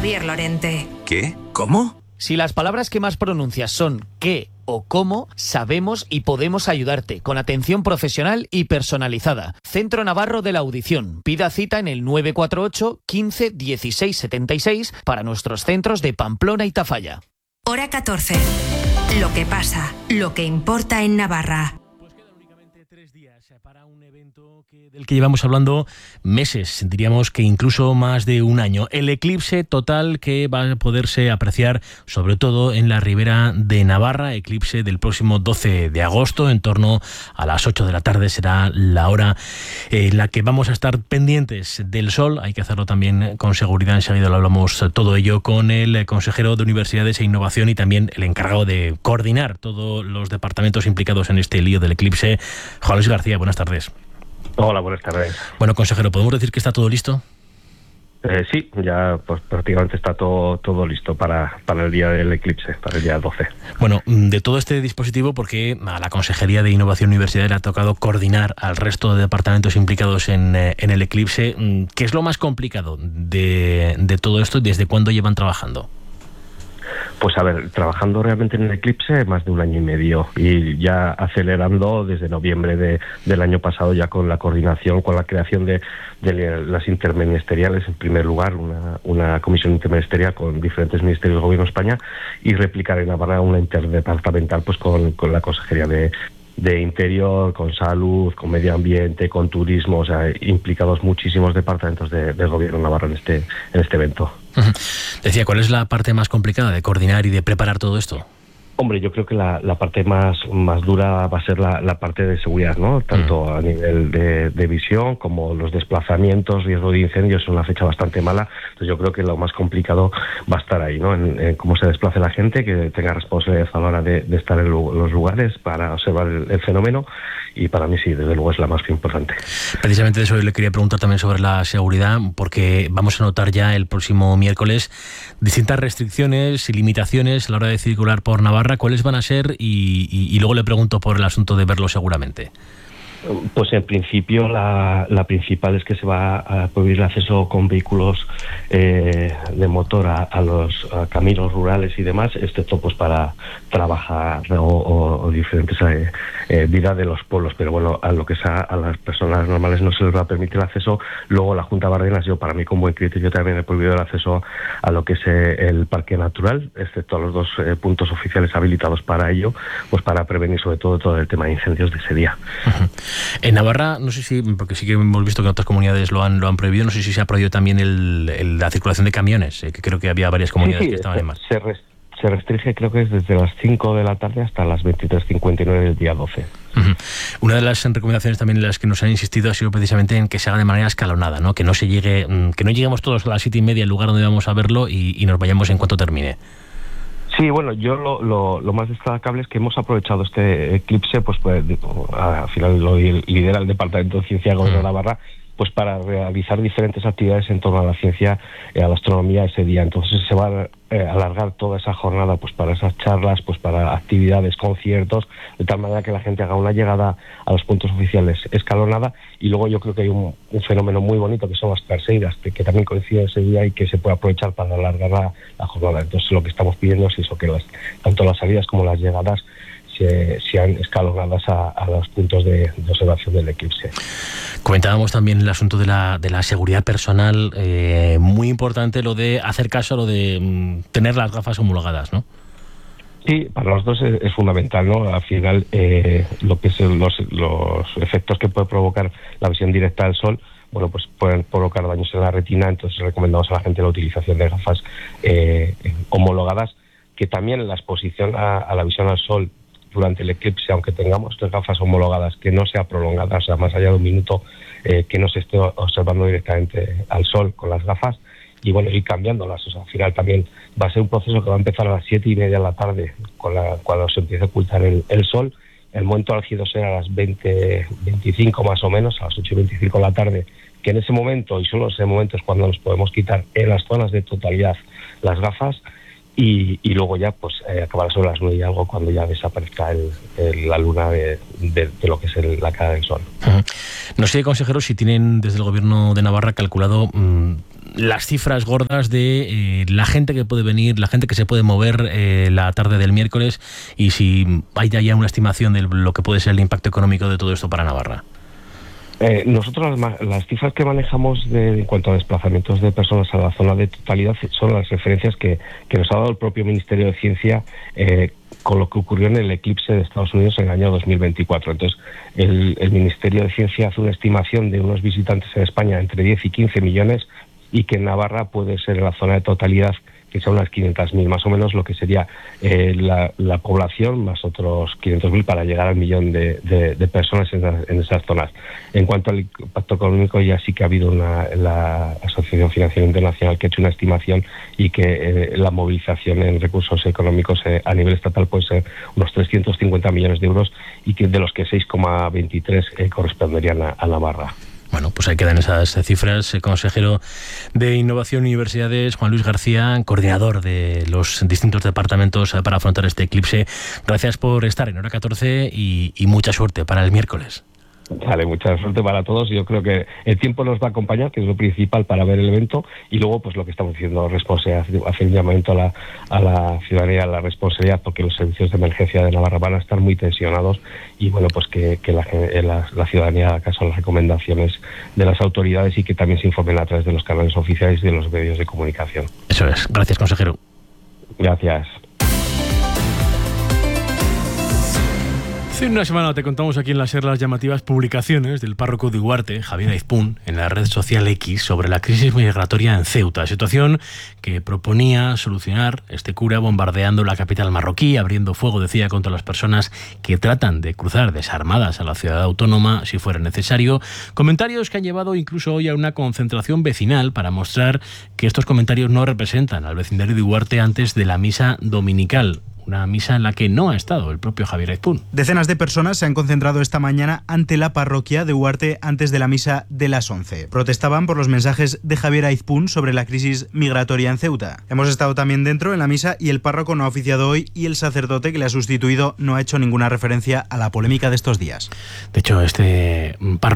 Javier Lorente. ¿Qué? ¿Cómo? Si las palabras que más pronuncias son qué o cómo, sabemos y podemos ayudarte con atención profesional y personalizada. Centro Navarro de la Audición. Pida cita en el 948 15 16 76 para nuestros centros de Pamplona y Tafalla. Hora 14. Lo que pasa, lo que importa en Navarra. Pues quedan únicamente 3 días para un evento del que llevamos hablando meses, diríamos que incluso más de un año. El eclipse total que va a poderse apreciar sobre todo en la ribera de Navarra, eclipse del próximo 12 de agosto, en torno a las 8 de la tarde será la hora en la que vamos a estar pendientes del sol. Hay que hacerlo también con seguridad, enseguida lo hablamos todo ello con el consejero de Universidades e Innovación y también el encargado de coordinar todos los departamentos implicados en este lío del eclipse, Juan Luis García. Buenas tardes. Hola, buenas tardes. Bueno, consejero, ¿podemos decir que está todo listo? Sí, ya pues prácticamente está todo listo para el día del eclipse, para el día 12. Bueno, de todo este dispositivo, porque a la Consejería de Innovación Universitaria le ha tocado coordinar al resto de departamentos implicados en el eclipse, ¿qué es lo más complicado de todo esto y desde cuándo llevan trabajando? Pues a ver, trabajando realmente en el eclipse más de un año y medio y ya acelerando desde noviembre del año pasado ya con la coordinación, con la creación de las interministeriales, en primer lugar una comisión interministerial con diferentes ministerios del Gobierno de España y replicar en Navarra una interdepartamental pues con la Consejería de Interior, con Salud, con Medio Ambiente, con Turismo, o sea, implicados muchísimos departamentos del Gobierno navarro en este evento. Decía, ¿cuál es la parte más complicada de coordinar y de preparar todo esto? Hombre, yo creo que la parte más dura va a ser la parte de seguridad, ¿no? Tanto a nivel de visión como los desplazamientos, riesgo de incendios, es una fecha bastante mala. Entonces yo creo que lo más complicado va a estar ahí, ¿no? En cómo se desplace la gente, que tenga responsabilidad a la hora de estar en los lugares para observar el fenómeno. Y para mí sí, desde luego es la más importante. Precisamente de eso le quería preguntar también sobre la seguridad, porque vamos a notar ya el próximo miércoles distintas restricciones y limitaciones a la hora de circular por Navarra. ¿Cuáles van a ser? Y luego le pregunto por el asunto de verlo seguramente. Pues en principio la principal es que se va a prohibir el acceso con vehículos de motor a los caminos rurales y demás, excepto pues para trabajar o diferentes vida de los pueblos, pero bueno, a lo que sea a las personas normales no se les va a permitir el acceso. Luego la Junta Bardenas, yo para mí con buen criterio también he prohibido el acceso a lo que es el parque natural, excepto a los 2 puntos oficiales habilitados para ello, pues para prevenir sobre todo el tema de incendios de ese día. Uh-huh. En Navarra, no sé si, porque sí que hemos visto que otras comunidades lo han prohibido, no sé si se ha prohibido también la circulación de camiones, que creo que había varias comunidades que estaban en más. Se restringe, creo que es desde las 5 de la tarde hasta las 23:59 del día 12. Uh-huh. Una de las recomendaciones también en las que nos han insistido ha sido precisamente en que se haga de manera escalonada, ¿no? Que no lleguemos todos a las 7:30 al lugar donde vamos a verlo y nos vayamos en cuanto termine. Sí, bueno, yo lo más destacable es que hemos aprovechado este eclipse, pues al final lo lidera el Departamento de Ciencia del Gobierno de Navarra, pues para realizar diferentes actividades en torno a la ciencia y a la astronomía ese día. Entonces se va a alargar toda esa jornada pues para esas charlas, pues para actividades, conciertos, de tal manera que la gente haga una llegada a los puntos oficiales escalonada. Y luego yo creo que hay un fenómeno muy bonito que son las perseidas, que también coincide ese día y que se puede aprovechar para alargar la jornada. Entonces lo que estamos pidiendo es eso, que tanto las salidas como las llegadas sean escalonadas a los puntos de observación del eclipse. Comentábamos también el asunto de la seguridad personal, muy importante lo de hacer caso a lo de tener las gafas homologadas, ¿no? Sí, para los dos es fundamental, ¿no? Al final, lo que es los efectos que puede provocar la visión directa del sol, bueno, pues pueden provocar daños en la retina, entonces recomendamos a la gente la utilización de gafas homologadas, que también la exposición a la visión al sol durante el eclipse, aunque tengamos 3 gafas homologadas, que no sea prolongada, o sea, más allá de un minuto, que no se esté observando directamente al sol con las gafas, y bueno, ir cambiándolas. O sea, al final también va a ser un proceso que va a empezar a las 7:30 de la tarde, cuando se empiece a ocultar el sol. El momento álgido será a las 20:25 más o menos, a las 8:25 de la tarde, que en ese momento, y solo en ese momento, es cuando nos podemos quitar en las zonas de totalidad las gafas. y luego ya pues acabará sobre las 9 y algo, cuando ya desaparezca la luna de lo que es la cara del sol. No sé, consejero, si tienen desde el Gobierno de Navarra calculado las cifras gordas de la gente que puede venir, la gente que se puede mover la tarde del miércoles, y si hay ya una estimación de lo que puede ser el impacto económico de todo esto para Navarra. Nosotros las cifras que manejamos en cuanto a desplazamientos de personas a la zona de totalidad son las referencias que nos ha dado el propio Ministerio de Ciencia con lo que ocurrió en el eclipse de Estados Unidos en el año 2024. Entonces, el Ministerio de Ciencia hace una estimación de unos visitantes en España entre 10 y 15 millones, y que en Navarra puede ser en la zona de totalidad que son unas 500.000, más o menos lo que sería la población más otros 500.000 para llegar al millón de personas en esas zonas. En cuanto al impacto económico, ya sí que ha habido la Asociación Financiera Internacional que ha hecho una estimación, y que la movilización en recursos económicos a nivel estatal puede ser unos 350 millones de euros, y que de los que 6,23 corresponderían a Navarra. Bueno, pues ahí quedan esas cifras. Consejero de Innovación y Universidades, Juan Luis García, coordinador de los distintos departamentos para afrontar este eclipse. Gracias por estar en Hora 14 y mucha suerte para el miércoles. Vale, mucha suerte para todos. Yo creo que el tiempo nos va a acompañar, que es lo principal para ver el evento, y luego pues lo que estamos haciendo, hacer un llamamiento a la ciudadanía, a la responsabilidad, porque los servicios de emergencia de Navarra van a estar muy tensionados, y bueno, pues que la ciudadanía haga caso a las recomendaciones de las autoridades, y que también se informen a través de los canales oficiales y de los medios de comunicación. Eso es. Gracias, consejero. Gracias. Hace una semana te contamos aquí en la SER las llamativas publicaciones del párroco de Huarte, Javier Aizpún, en la red social X sobre la crisis migratoria en Ceuta, situación que proponía solucionar este cura bombardeando la capital marroquí, abriendo fuego, decía, contra las personas que tratan de cruzar desarmadas a la ciudad autónoma si fuera necesario. Comentarios que han llevado incluso hoy a una concentración vecinal para mostrar que estos comentarios no representan al vecindario de Huarte antes de la misa dominical. Una misa en la que no ha estado el propio Javier Aizpún. Decenas de personas se han concentrado esta mañana ante la parroquia de Huarte antes de la misa de las 11. Protestaban por los mensajes de Javier Aizpún sobre la crisis migratoria en Ceuta. Hemos estado también dentro en la misa y el párroco no ha oficiado hoy, y el sacerdote que le ha sustituido no ha hecho ninguna referencia a la polémica de estos días. De hecho, este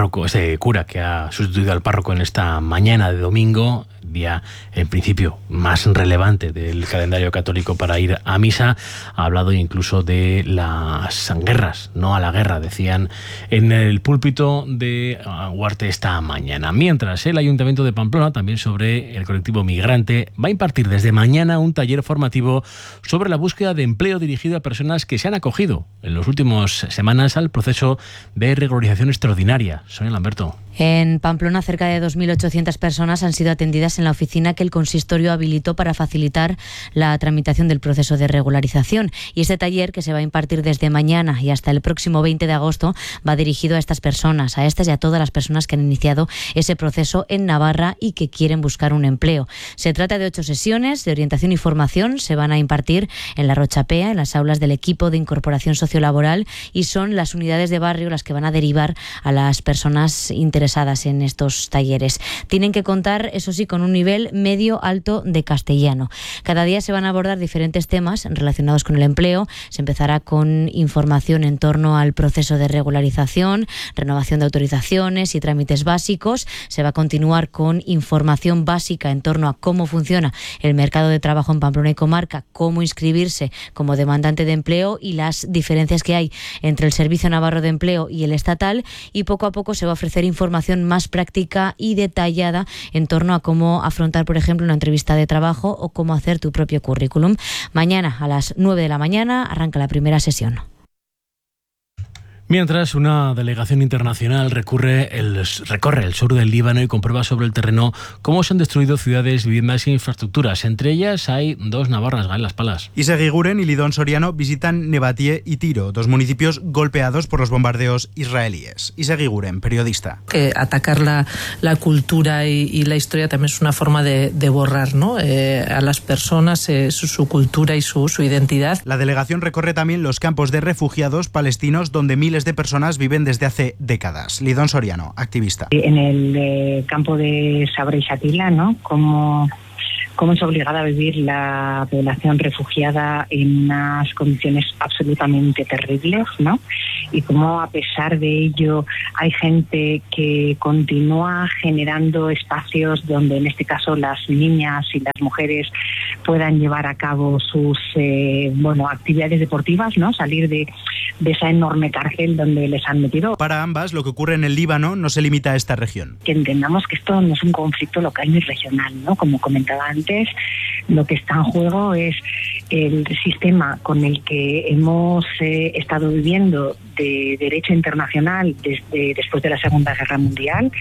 cura que ha sustituido al párroco en esta mañana de domingo, día en principio más relevante del calendario católico para ir a misa, ha hablado incluso de las guerras, no a la guerra, decían en el púlpito de Huarte esta mañana. Mientras, el Ayuntamiento de Pamplona, también sobre el colectivo migrante, va a impartir desde mañana un taller formativo sobre la búsqueda de empleo dirigido a personas que se han acogido en las últimas semanas al proceso de regularización extraordinaria. Sonia Lamberto. En Pamplona, cerca de 2.800 personas han sido atendidas en la oficina que el consistorio habilitó para facilitar la tramitación del proceso de regularización. Y este taller, que se va a impartir desde mañana y hasta el próximo 20 de agosto, va dirigido a estas personas, a estas y a todas las personas que han iniciado ese proceso en Navarra y que quieren buscar un empleo. Se trata de 8 sesiones de orientación y formación. Se van a impartir en la Rochapea, en las aulas del equipo de incorporación sociolaboral, y son las unidades de barrio las que van a derivar a las personas interesadas en estos talleres. Tienen que contar, eso sí, con un nivel medio-alto de castellano. Cada día se van a abordar diferentes temas relacionados con el empleo. Se empezará con información en torno al proceso de regularización, renovación de autorizaciones y trámites básicos. Se va a continuar con información básica en torno a cómo funciona el mercado de trabajo en Pamplona y comarca, cómo inscribirse como demandante de empleo y las diferencias que hay entre el Servicio Navarro de Empleo y el estatal, y poco a poco se va a ofrecer información más práctica y detallada en torno a cómo afrontar, por ejemplo, una entrevista de trabajo o cómo hacer tu propio currículum. Mañana a las 9 de la mañana arranca la primera sesión. Mientras, una delegación internacional recorre el sur del Líbano y comprueba sobre el terreno cómo se han destruido ciudades, viviendas e infraestructuras. Entre ellas hay 2 navarras, Gael Las Palas. Isegui Guren y Lidón Soriano visitan Nebatie y Tiro, 2 municipios golpeados por los bombardeos israelíes. Isegui Guren, periodista. Que atacar la cultura y la historia también es una forma de borrar, ¿no? A las personas su cultura y su identidad. La delegación recorre también los campos de refugiados palestinos donde miles de personas viven desde hace décadas. Lidón Soriano, activista. En el campo de Sabra y Shatila, ¿no? Cómo cómo es obligada a vivir la población refugiada en unas condiciones absolutamente terribles, ¿no? Y cómo a pesar de ello hay gente que continúa generando espacios donde en este caso las niñas y las mujeres puedan llevar a cabo sus actividades deportivas, ¿no? Salir de esa enorme cárcel donde les han metido. Para ambas, lo que ocurre en el Líbano no se limita a esta región. Que entendamos que esto no es un conflicto local ni regional, ¿no? Como comentaba antes, lo que está en juego es el sistema con el que hemos estado viviendo de derecho internacional después de la Segunda Guerra Mundial,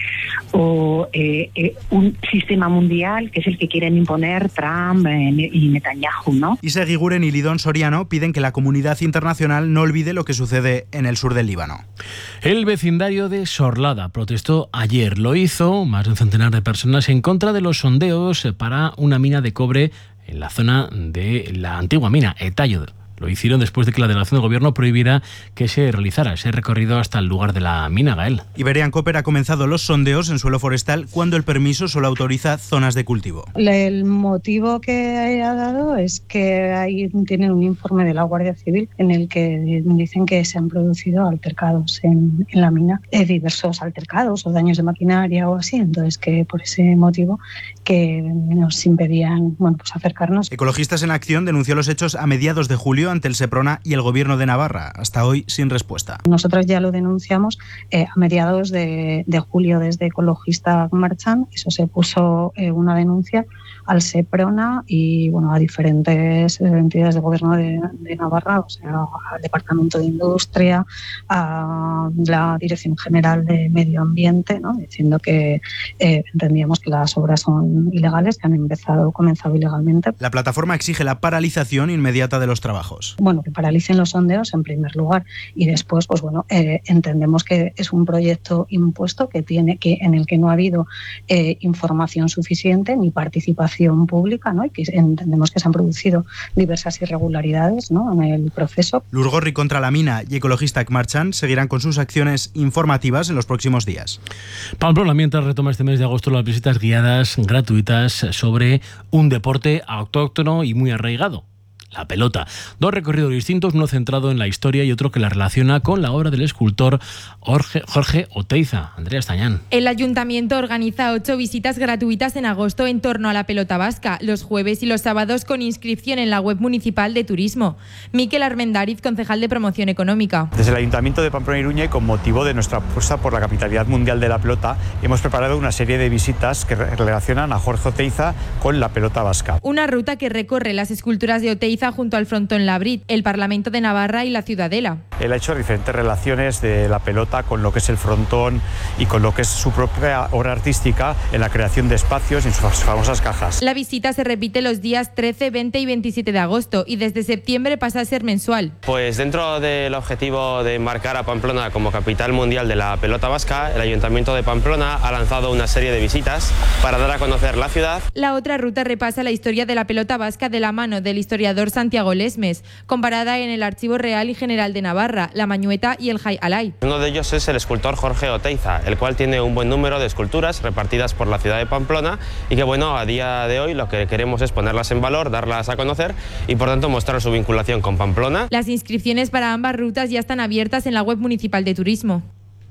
o un sistema mundial que es el que quieren imponer Trump y Netanyahu, ¿no? Isa Guiguren y Lidón Soriano piden que la comunidad internacional no olvide lo que sucede en el sur del Líbano. El vecindario de Sorlada protestó ayer. Lo hizo más de un centenar de personas en contra de los sondeos para una mina de cobre en la zona de la antigua mina Etayo. Lo hicieron después de que la delegación del gobierno prohibiera que se realizara ese recorrido hasta el lugar de la mina, Gael. Iberian Copper ha comenzado los sondeos en suelo forestal cuando el permiso solo autoriza zonas de cultivo. El motivo que ha dado es que tienen un informe de la Guardia Civil en el que dicen que se han producido altercados en la mina, diversos altercados o daños de maquinaria o así, entonces que por ese motivo que nos impedían acercarnos. Ecologistas en Acción denunció los hechos a mediados de julio ante el Seprona y el Gobierno de Navarra, hasta hoy sin respuesta. Nosotros ya lo denunciamos a mediados de julio desde Ecologista Marchant. Eso se puso una denuncia al Seprona y a diferentes entidades del Gobierno de Navarra, o sea, al Departamento de Industria, a la Dirección General de Medio Ambiente, ¿no? Diciendo que entendíamos que las obras son ilegales, que han comenzado ilegalmente. La plataforma exige la paralización inmediata de los trabajos. Que paralicen los sondeos en primer lugar y después, entendemos que es un proyecto impuesto en el que no ha habido información suficiente ni participación pública, ¿no? Y que entendemos que se han producido diversas irregularidades, ¿no? En el proceso. Lurgorri contra la mina y Ecologista Marchant seguirán con sus acciones informativas en los próximos días. Pamplona, mientras retoma este mes de agosto las visitas guiadas gratuitas sobre un deporte autóctono y muy arraigado: la pelota. Dos recorridos distintos, uno centrado en la historia y otro que la relaciona con la obra del escultor Jorge Oteiza. Andrea Estañán. El Ayuntamiento organiza 8 visitas gratuitas en agosto en torno a la pelota vasca, los jueves y los sábados con inscripción en la web municipal de turismo. Miquel Armendariz, concejal de Promoción Económica. Desde el Ayuntamiento de Pamplona y Iruña, y con motivo de nuestra apuesta por la capitalidad mundial de la pelota, hemos preparado una serie de visitas que relacionan a Jorge Oteiza con la pelota vasca. Una ruta que recorre las esculturas de Oteiza junto al frontón Labrit, el Parlamento de Navarra y la Ciudadela. Él ha hecho diferentes relaciones de la pelota con lo que es el frontón y con lo que es su propia obra artística en la creación de espacios en sus famosas cajas. La visita se repite los días 13, 20 y 27 de agosto y desde septiembre pasa a ser mensual. Pues dentro del objetivo de marcar a Pamplona como capital mundial de la pelota vasca, el Ayuntamiento de Pamplona ha lanzado una serie de visitas para dar a conocer la ciudad. La otra ruta repasa la historia de la pelota vasca de la mano del historiador Santiago Lesmes, comparada en el Archivo Real y General de Navarra, la Mañueta y el Jai Alai. Uno de ellos es el escultor Jorge Oteiza, el cual tiene un buen número de esculturas repartidas por la ciudad de Pamplona y que a día de hoy lo que queremos es ponerlas en valor, darlas a conocer y por tanto mostrar su vinculación con Pamplona. Las inscripciones para ambas rutas ya están abiertas en la web municipal de turismo.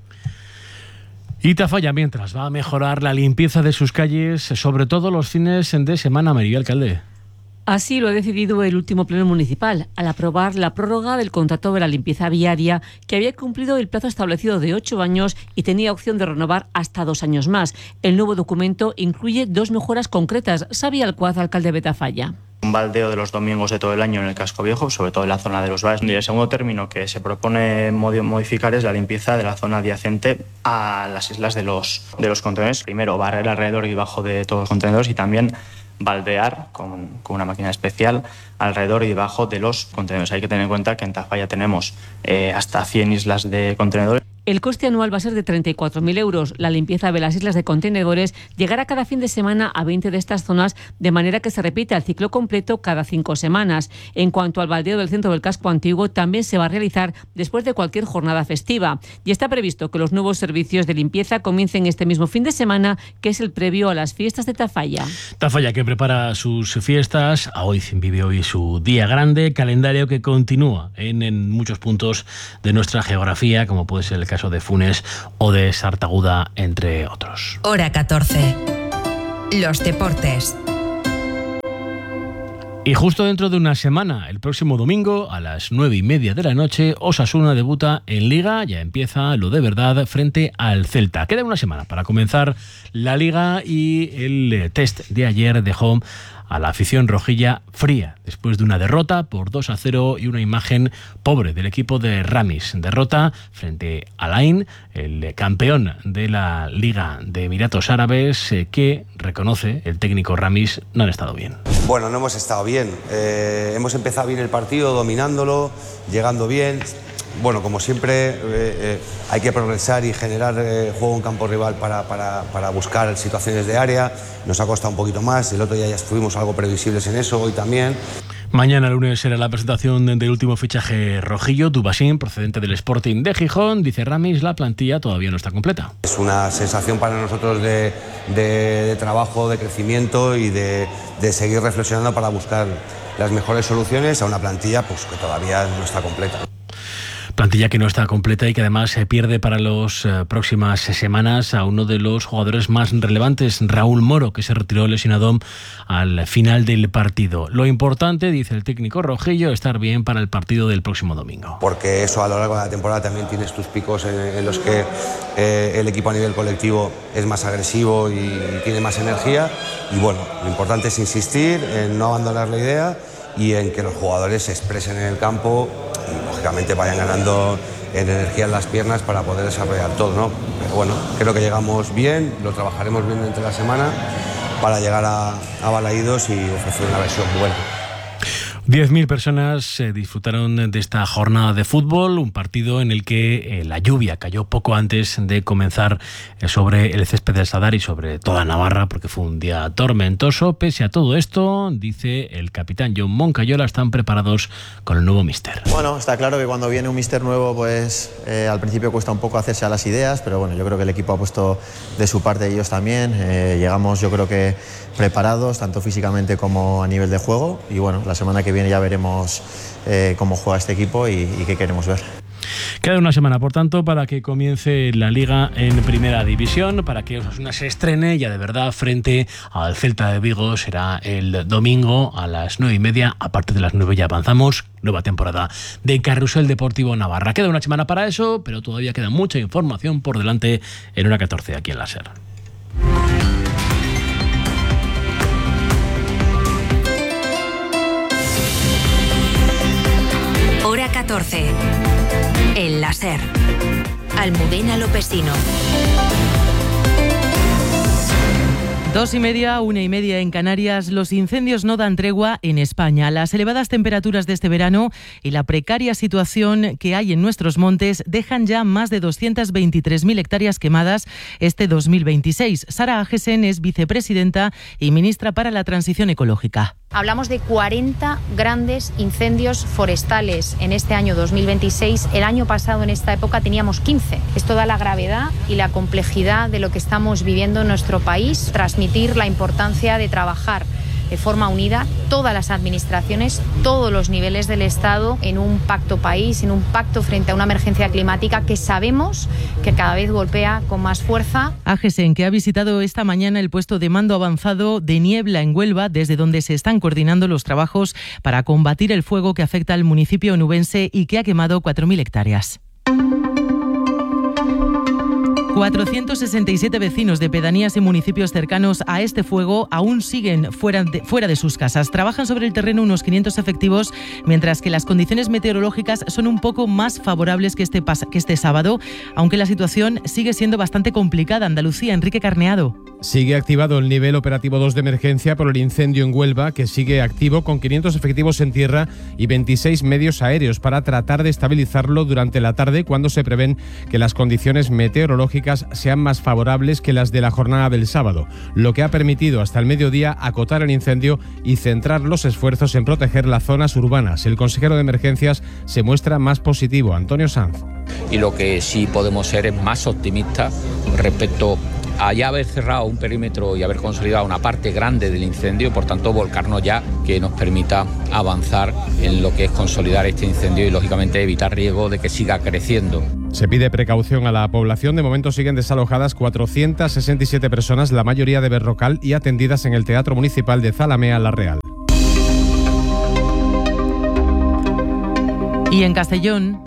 Y Tafalla, mientras, va a mejorar la limpieza de sus calles, sobre todo los fines de semana, María Alcalde. Así lo ha decidido el último pleno municipal, al aprobar la prórroga del contrato de la limpieza viaria, que había cumplido el plazo establecido de 8 años y tenía opción de renovar hasta 2 años más. El nuevo documento incluye 2 mejoras concretas. Xavi Alcuaz, alcalde de Tafalla. Un baldeo de los domingos de todo el año en el casco viejo, sobre todo en la zona de los bares. Y el segundo término que se propone modificar es la limpieza de la zona adyacente a las islas de los contenedores. Primero, barrer alrededor y debajo de todos los contenedores y también baldear con una máquina especial alrededor y debajo de los contenedores. Hay que tener en cuenta que en Tafalla tenemos hasta 100 islas de contenedores. El coste anual va a ser de 34.000 euros. La limpieza de las islas de contenedores llegará cada fin de semana a 20 de estas zonas, de manera que se repite el ciclo completo cada 5 semanas. En cuanto al baldeo del centro del casco antiguo, también se va a realizar después de cualquier jornada festiva. Y está previsto que los nuevos servicios de limpieza comiencen este mismo fin de semana, que es el previo a las fiestas de Tafalla. Tafalla, que prepara sus fiestas, vive hoy su día grande, calendario que continúa en muchos puntos de nuestra geografía, como puede ser el caso de Funes o de Sartaguda, entre otros. Hora 14. Los deportes. Y justo dentro de una semana, el próximo domingo, a las 9:30 de la noche, Osasuna debuta en Liga, ya empieza lo de verdad frente al Celta. Queda una semana para comenzar la Liga y el test de ayer dejó a la afición rojilla fría, después de una derrota por 2-0 y una imagen pobre del equipo de Ramis. Derrota frente al Ain, el campeón de la Liga de Emiratos Árabes, que reconoce el técnico Ramis, no han estado bien. Bueno, no hemos estado bien. Hemos empezado bien el partido, dominándolo, llegando bien. Bueno, como siempre, hay que progresar y generar juego en campo rival para buscar situaciones de área. Nos ha costado un poquito más. El otro día ya estuvimos algo previsibles en eso, hoy también. Mañana lunes será la presentación del último fichaje rojillo, Dubasín, procedente del Sporting de Gijón. Dice Ramis, la plantilla todavía no está completa. Es una sensación para nosotros de trabajo, de crecimiento y de seguir reflexionando para buscar las mejores soluciones a una plantilla pues, que todavía no está completa. Plantilla que no está completa y que además se pierde para las próximas semanas a uno de los jugadores más relevantes, Raúl Moro, que se retiró lesionado al final del partido. Lo importante, dice el técnico rojillo, estar bien para el partido del próximo domingo. Porque eso a lo largo de la temporada también tienes tus picos en los que el equipo a nivel colectivo es más agresivo y tiene más energía. Y bueno, lo importante es insistir en no abandonar la idea y en que los jugadores se expresen en el campo y lógicamente vayan ganando en energía en las piernas para poder desarrollar todo, ¿no? Pero bueno, creo que llegamos bien, lo trabajaremos bien entre la semana para llegar a Balaídos y ofrecer una versión buena. 10.000 personas disfrutaron de esta jornada de fútbol, un partido en el que la lluvia cayó poco antes de comenzar sobre el césped del Sadar y sobre toda Navarra, porque fue un día tormentoso. Pese a todo esto, dice el capitán John Moncayola, están preparados con el nuevo míster. Bueno, está claro que cuando viene un míster nuevo, pues al principio cuesta un poco hacerse a las ideas, pero bueno, yo creo que el equipo ha puesto de su parte, ellos también. Llegamos, yo creo que preparados, tanto físicamente como a nivel de juego, y bueno, la semana que viene ya veremos cómo juega este equipo y qué queremos ver. Queda una semana, por tanto, para que comience la Liga en Primera División, para que Osasuna se estrene ya de verdad frente al Celta de Vigo. Será el domingo a las 9:30. A partir de las 9 ya avanzamos. Nueva temporada de Carrusel Deportivo Navarra. Queda una semana para eso, pero todavía queda mucha información por delante en Hora 14 aquí en la SER. Hora 14. El láser. Almudena Lopesino. 2:30, 1:30 en Canarias. Los incendios no dan tregua en España. Las elevadas temperaturas de este verano y la precaria situación que hay en nuestros montes dejan ya más de 223.000 hectáreas quemadas este 2026. Sara Agesen es vicepresidenta y ministra para la Transición Ecológica. Hablamos de 40 grandes incendios forestales en este año 2026. El año pasado en esta época teníamos 15. Esto da la gravedad y la complejidad de lo que estamos viviendo en nuestro país. Transmitir la importancia de trabajar de forma unida todas las administraciones, todos los niveles del Estado en un pacto país, en un pacto frente a una emergencia climática que sabemos que cada vez golpea con más fuerza. Agesen, que ha visitado esta mañana el puesto de mando avanzado de Niebla en Huelva, desde donde se están coordinando los trabajos para combatir el fuego que afecta al municipio onubense y que ha quemado 4.000 hectáreas. 467 vecinos de pedanías y municipios cercanos a este fuego aún siguen fuera de sus casas. Trabajan sobre el terreno unos 500 efectivos, mientras que las condiciones meteorológicas son un poco más favorables que este sábado, aunque la situación sigue siendo bastante complicada. Andalucía, Enrique Carneado. Sigue activado el nivel operativo 2 de emergencia por el incendio en Huelva, que sigue activo con 500 efectivos en tierra y 26 medios aéreos para tratar de estabilizarlo durante la tarde, cuando se prevén que las condiciones meteorológicas sean más favorables que las de la jornada del sábado, lo que ha permitido hasta el mediodía acotar el incendio y centrar los esfuerzos en proteger las zonas urbanas. El consejero de emergencias se muestra más positivo, Antonio Sanz. Y lo que sí podemos ser es más optimistas respecto a ya haber cerrado un perímetro y haber consolidado una parte grande del incendio, por tanto volcarnos ya, que nos permita avanzar en lo que es consolidar este incendio y lógicamente evitar riesgo de que siga creciendo. Se pide precaución a la población. De momento siguen desalojadas 467 personas, la mayoría de Berrocal, y atendidas en el Teatro Municipal de Zalamea La Real. Y en Castellón,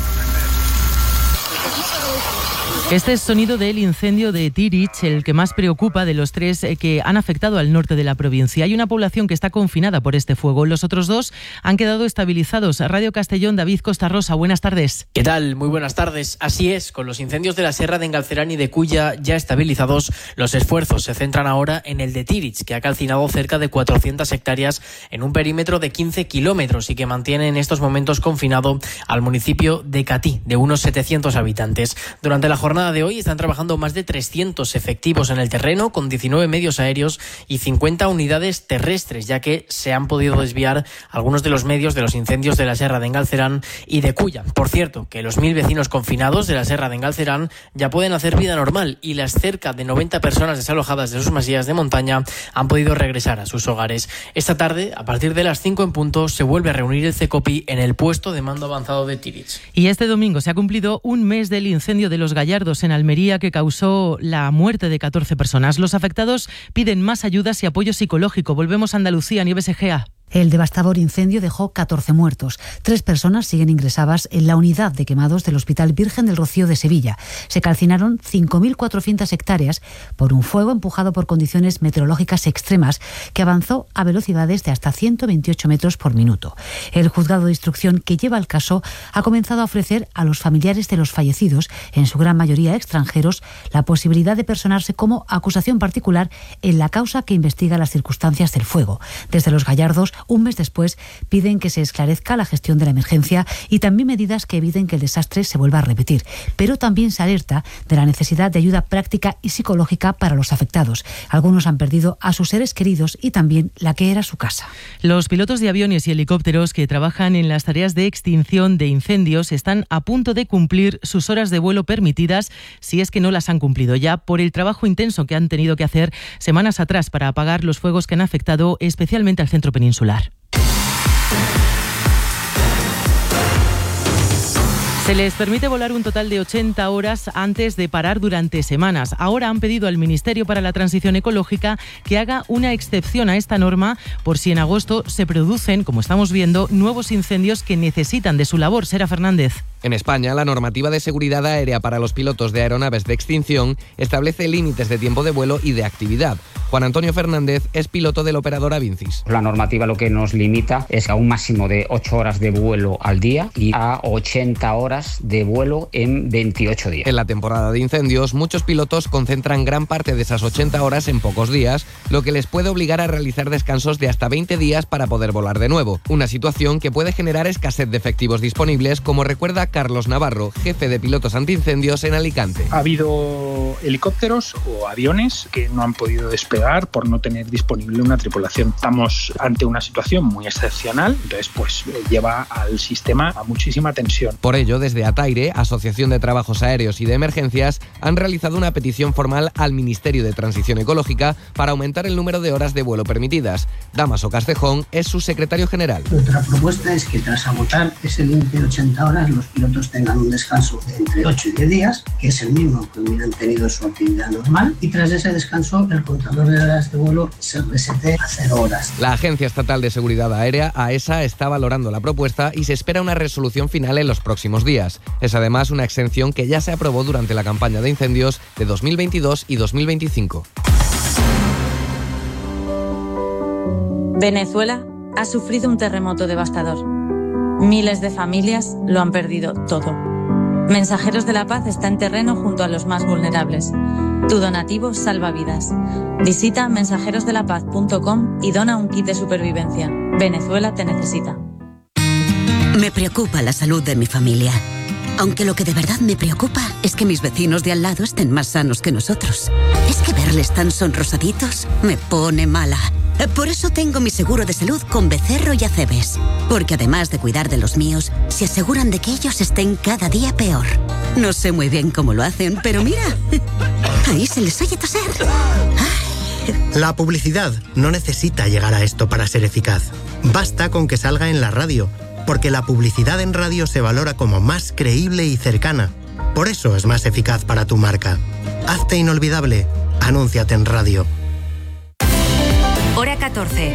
este es sonido del incendio de Tirich, el que más preocupa de los 3 que han afectado al norte de la provincia. Hay una población que está confinada por este fuego. Los otros 2 han quedado estabilizados. Radio Castellón, David Costa Rosa, buenas tardes. ¿Qué tal? Muy buenas tardes. Así es, con los incendios de la Sierra de Engalcerán y de Culla ya estabilizados, los esfuerzos se centran ahora en el de Tirich, que ha calcinado cerca de 400 hectáreas en un perímetro de 15 kilómetros y que mantiene en estos momentos confinado al municipio de Catí, de unos 700 habitantes. Durante la jornada de hoy están trabajando más de 300 efectivos en el terreno, con 19 medios aéreos y 50 unidades terrestres, ya que se han podido desviar algunos de los medios de los incendios de la Sierra de Engalcerán y de Culla. Por cierto, que los 1000 vecinos confinados de la Sierra de Engalcerán ya pueden hacer vida normal y las cerca de 90 personas desalojadas de sus masías de montaña han podido regresar a sus hogares. Esta tarde, a partir de las 5 en punto, se vuelve a reunir el CECOPI en el puesto de mando avanzado de Tirich. Y este domingo se ha cumplido un mes del incendio de Los Gallardos en Almería, que causó la muerte de 14 personas. Los afectados piden más ayudas y apoyo psicológico. Volvemos a Andalucía, Nieves Egea. El devastador incendio dejó 14 muertos. 3 personas siguen ingresadas en la unidad de quemados del Hospital Virgen del Rocío de Sevilla. Se calcinaron 5.400 hectáreas por un fuego empujado por condiciones meteorológicas extremas que avanzó a velocidades de hasta 128 metros por minuto. El juzgado de instrucción que lleva el caso ha comenzado a ofrecer a los familiares de los fallecidos, en su gran mayoría extranjeros, la posibilidad de personarse como acusación particular en la causa que investiga las circunstancias del fuego. Desde Los Gallardos, un mes después, piden que se esclarezca la gestión de la emergencia y también medidas que eviten que el desastre se vuelva a repetir. Pero también se alerta de la necesidad de ayuda práctica y psicológica para los afectados. Algunos han perdido a sus seres queridos y también la que era su casa. Los pilotos de aviones y helicópteros que trabajan en las tareas de extinción de incendios están a punto de cumplir sus horas de vuelo permitidas, si es que no las han cumplido ya, por el trabajo intenso que han tenido que hacer semanas atrás para apagar los fuegos que han afectado especialmente al centro peninsular. Se les permite volar un total de 80 horas antes de parar durante semanas. Ahora han pedido al Ministerio para la Transición Ecológica que haga una excepción a esta norma por si en agosto se producen, como estamos viendo, nuevos incendios que necesitan de su labor. Sera Fernández. En España, la normativa de seguridad aérea para los pilotos de aeronaves de extinción establece límites de tiempo de vuelo y de actividad. Juan Antonio Fernández es piloto del operador Avincis. La normativa lo que nos limita es a un máximo de 8 horas de vuelo al día y a 80 horas de vuelo en 28 días. En la temporada de incendios, muchos pilotos concentran gran parte de esas 80 horas en pocos días, lo que les puede obligar a realizar descansos de hasta 20 días para poder volar de nuevo. Una situación que puede generar escasez de efectivos disponibles, como recuerda Carlos Navarro, jefe de pilotos antiincendios en Alicante. Ha habido helicópteros o aviones que no han podido despegar por no tener disponible una tripulación. Estamos ante una situación muy excepcional, entonces pues lleva al sistema a muchísima tensión. Por ello, desde Ataire, Asociación de Trabajos Aéreos y de Emergencias, han realizado una petición formal al Ministerio de Transición Ecológica para aumentar el número de horas de vuelo permitidas. Damaso Castejón es su secretario general. Otra propuesta es que tras agotar ese límite de 80 horas, los pilotos pilotos tengan un descanso de entre 8 y 10 días, que es el mismo que hubieran tenido su actividad normal, y tras ese descanso el contador de horas de vuelo se resete a 0 horas. La Agencia Estatal de Seguridad Aérea, AESA, está valorando la propuesta y se espera una resolución final en los próximos días. Es además una exención que ya se aprobó durante la campaña de incendios de 2022 y 2025. Venezuela ha sufrido un terremoto devastador. Miles de familias lo han perdido todo. Mensajeros de la Paz está en terreno junto a los más vulnerables. Tu donativo salva vidas. Visita mensajerosdelapaz.com y dona un kit de supervivencia. Venezuela te necesita. Me preocupa la salud de mi familia. Aunque lo que de verdad me preocupa es que mis vecinos de al lado estén más sanos que nosotros. Es que verles tan sonrosaditos me pone mala. Por eso tengo mi seguro de salud con Becerro y Acebes. Porque además de cuidar de los míos, se aseguran de que ellos estén cada día peor. No sé muy bien cómo lo hacen, pero mira, ahí se les oye toser. La publicidad no necesita llegar a esto para ser eficaz. Basta con que salga en la radio, porque la publicidad en radio se valora como más creíble y cercana. Por eso es más eficaz para tu marca. Hazte inolvidable. Anúnciate en radio. Hora 14.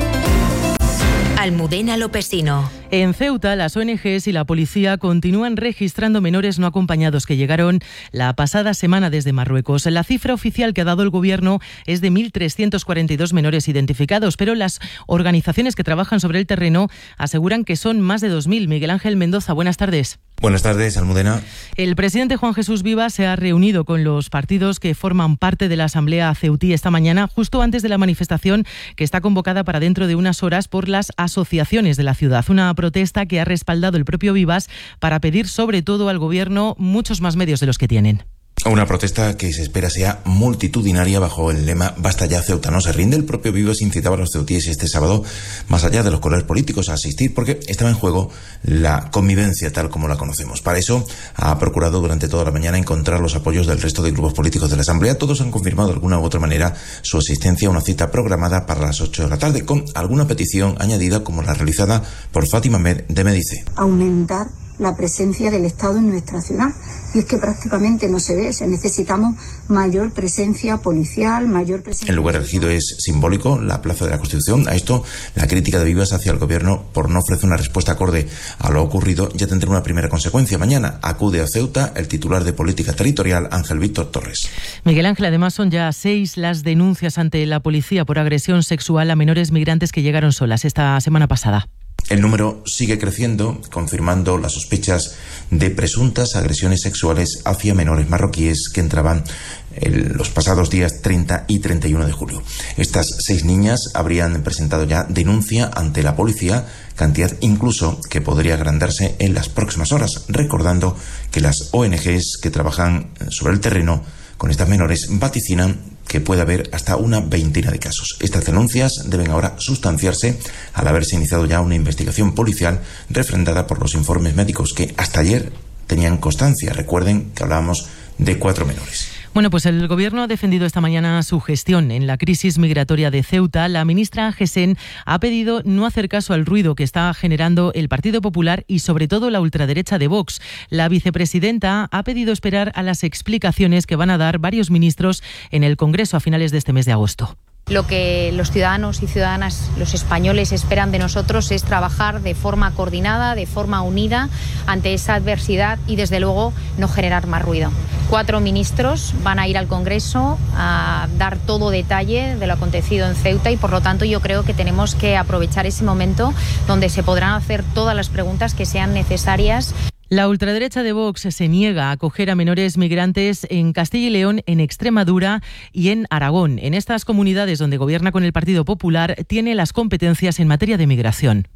Almudena Lopesino. En Ceuta, las ONGs y la policía continúan registrando menores no acompañados que llegaron la pasada semana desde Marruecos. La cifra oficial que ha dado el gobierno es de 1.342 menores identificados, pero las organizaciones que trabajan sobre el terreno aseguran que son más de 2.000. Miguel Ángel Mendoza, buenas tardes. Buenas tardes, Almudena. El presidente Juan Jesús Vivas se ha reunido con los partidos que forman parte de la Asamblea Ceutí esta mañana, justo antes de la manifestación que está convocada para dentro de unas horas por las asociaciones de la ciudad. Una protesta que ha respaldado el propio Vivas para pedir sobre todo al gobierno muchos más medios de los que tienen. Una protesta que se espera sea multitudinaria bajo el lema «Basta ya, Ceuta no se rinde». El propio Vivas incitaba a los ceutíes este sábado, más allá de los colores políticos, a asistir porque estaba en juego la convivencia tal como la conocemos. Para eso ha procurado durante toda la mañana encontrar los apoyos del resto de grupos políticos de la Asamblea. Todos han confirmado de alguna u otra manera su asistencia a una cita programada para las 8 de la tarde, con alguna petición añadida como la realizada por Fátima Med de Medice. Aumentar la presencia del Estado en nuestra ciudad. Y es que prácticamente no se ve, necesitamos mayor presencia policial, mayor presencia... El lugar elegido es simbólico, la Plaza de la Constitución. A esto, la crítica de Vivas hacia el gobierno por no ofrecer una respuesta acorde a lo ocurrido ya tendrá una primera consecuencia. Mañana acude a Ceuta el titular de Política Territorial, Ángel Víctor Torres. Miguel Ángel, además son ya 6 las denuncias ante la policía por agresión sexual a menores migrantes que llegaron solas esta semana pasada. El número sigue creciendo, confirmando las sospechas de presuntas agresiones sexuales hacia menores marroquíes que entraban los pasados días 30 y 31 de julio. Estas 6 niñas habrían presentado ya denuncia ante la policía, cantidad incluso que podría agrandarse en las próximas horas, recordando que las ONGs que trabajan sobre el terreno con estas menores vaticinan que puede haber hasta una veintena de casos. Estas denuncias deben ahora sustanciarse al haberse iniciado ya una investigación policial refrendada por los informes médicos que hasta ayer tenían constancia. Recuerden que hablábamos de 4 menores. Bueno, pues el Gobierno ha defendido esta mañana su gestión en la crisis migratoria de Ceuta. La ministra Gesén ha pedido no hacer caso al ruido que está generando el Partido Popular y sobre todo la ultraderecha de Vox. La vicepresidenta ha pedido esperar a las explicaciones que van a dar varios ministros en el Congreso a finales de este mes de agosto. Lo que los ciudadanos y ciudadanas, los españoles, esperan de nosotros es trabajar de forma coordinada, de forma unida ante esa adversidad y, desde luego, no generar más ruido. 4 ministros van a ir al Congreso a dar todo detalle de lo acontecido en Ceuta y, por lo tanto, yo creo que tenemos que aprovechar ese momento donde se podrán hacer todas las preguntas que sean necesarias. La ultraderecha de Vox se niega a acoger a menores migrantes en Castilla y León, en Extremadura y en Aragón. En estas comunidades donde gobierna con el Partido Popular, tiene las competencias en materia de migración.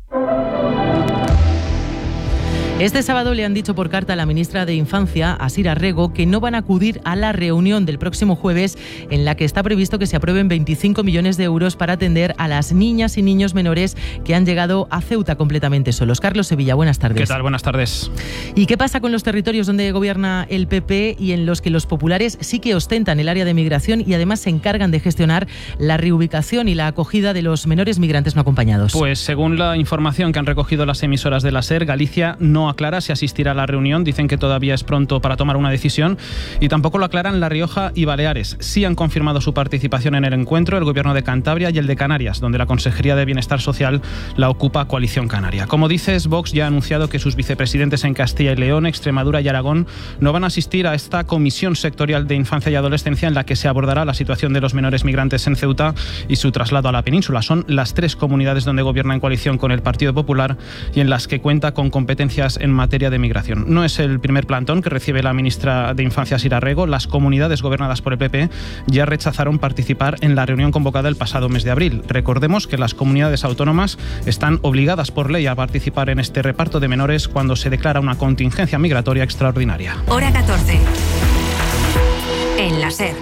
Este sábado le han dicho por carta a la ministra de Infancia, Asira Rego, que no van a acudir a la reunión del próximo jueves en la que está previsto que se aprueben 25 millones de euros para atender a las niñas y niños menores que han llegado a Ceuta completamente solos. Carlos Sevilla, buenas tardes. ¿Qué tal? Buenas tardes. ¿Y qué pasa con los territorios donde gobierna el PP y en los que los populares sí que ostentan el área de migración y además se encargan de gestionar la reubicación y la acogida de los menores migrantes no acompañados? Pues según la información que han recogido las emisoras de la SER, Galicia no aclara si asistirá a la reunión. Dicen que todavía es pronto para tomar una decisión y tampoco lo aclaran La Rioja y Baleares. Sí han confirmado su participación en el encuentro el Gobierno de Cantabria y el de Canarias, donde la Consejería de Bienestar Social la ocupa Coalición Canaria. Como dices, Vox ya ha anunciado que sus vicepresidentes en Castilla y León, Extremadura y Aragón no van a asistir a esta comisión sectorial de infancia y adolescencia en la que se abordará la situación de los menores migrantes en Ceuta y su traslado a la península. Son las 3 comunidades donde gobierna en coalición con el Partido Popular y en las que cuenta con competencias en materia de migración. No es el primer plantón que recibe la ministra de Infancia, Sira Rego. Las comunidades gobernadas por el PP ya rechazaron participar en la reunión convocada el pasado mes de abril. Recordemos que las comunidades autónomas están obligadas por ley a participar en este reparto de menores cuando se declara una contingencia migratoria extraordinaria. Hora 14. En la SER.